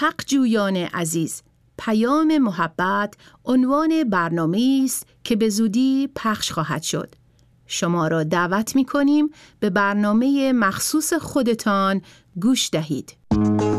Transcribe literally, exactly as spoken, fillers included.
حق جویان عزیز، پیام محبت عنوان برنامه است که به زودی پخش خواهد شد. شما را دعوت می کنیم به برنامه مخصوص خودتان گوش دهید.